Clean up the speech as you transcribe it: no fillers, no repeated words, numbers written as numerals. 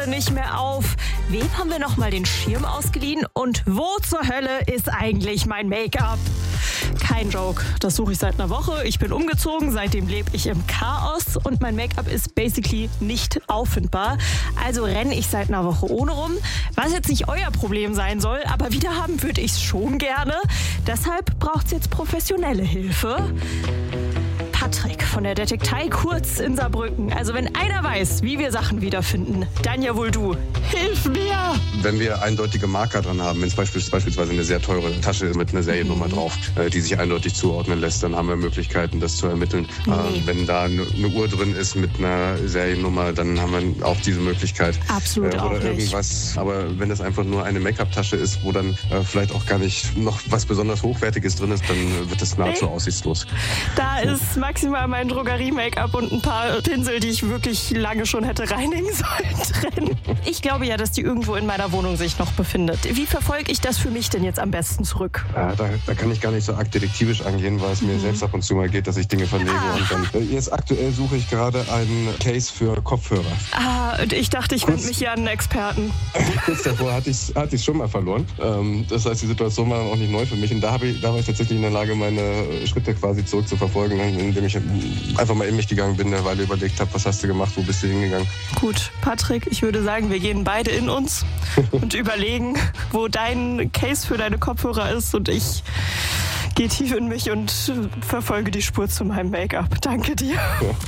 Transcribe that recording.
nicht mehr auf? Wem haben wir nochmal den Schirm ausgeliehen? Und wo zur Hölle ist eigentlich mein Make-up? Kein Joke, das suche ich seit einer Woche. Ich bin umgezogen, seitdem lebe ich im Chaos und mein Make-up ist basically nicht auffindbar. Also renne ich seit einer Woche ohne rum, was jetzt nicht euer Problem sein soll, aber wieder haben würde ich es schon gerne. Deshalb braucht es jetzt professionelle Hilfe. Patrick von der Detektei Kurz in Saarbrücken. Also wenn einer weiß, wie wir Sachen wiederfinden, dann ja wohl du. Hilf mir! Wenn wir eindeutige Marker dran haben, wenn es beispielsweise eine sehr teure Tasche ist mit einer Seriennummer drauf, die sich eindeutig zuordnen lässt, dann haben wir Möglichkeiten, das zu ermitteln. Wenn da eine Uhr drin ist mit einer Seriennummer, dann haben wir auch diese Möglichkeit. Absolut auch oder irgendwas. Aber wenn das einfach nur eine Make-up-Tasche ist, wo dann vielleicht auch gar nicht noch was besonders Hochwertiges drin ist, dann wird das nahezu aussichtslos. Da ist maximal mein Drogerie-Make-up und ein paar Pinsel, die ich wirklich lange schon hätte reinigen sollen, drin. Ich glaube ja, dass die irgendwo in meiner Wohnung sich noch befindet. Wie verfolge ich das für mich denn jetzt am besten zurück? Da kann ich gar nicht so arg detektivisch angehen, weil es mir selbst ab und zu mal geht, dass ich Dinge verlege. Und dann, jetzt aktuell suche ich gerade einen Case für Kopfhörer. Und ich dachte, ich wende mich hier an einen Experten. Kurz davor hatte ich schon mal verloren. Das heißt, die Situation war dann auch nicht neu für mich. Und da war ich tatsächlich in der Lage, meine Schritte quasi zurückzuverfolgen, indem ich einfach mal in mich gegangen bin, eine Weile überlegt habe, was hast du gemacht, wo bist du hingegangen. Gut, Patrick, ich würde sagen, wir gehen beide in uns und überlegen, wo dein Case für deine Kopfhörer ist und ich gehe tief in mich und verfolge die Spur zu meinem Make-up. Danke dir. Ja.